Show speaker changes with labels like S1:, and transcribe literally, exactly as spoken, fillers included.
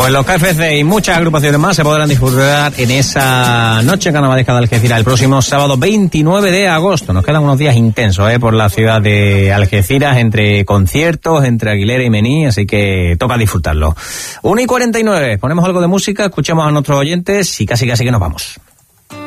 S1: Pues los K F C y muchas agrupaciones más se podrán disfrutar en esa noche carnavalesca de Algeciras el próximo sábado veintinueve de agosto. Nos quedan unos días intensos ¿eh? por la ciudad de Algeciras, entre conciertos, entre Aguilera y Mení, así que toca disfrutarlo. una y cuarenta y nueve, ponemos algo de música, escuchemos a nuestros oyentes y casi casi que nos vamos.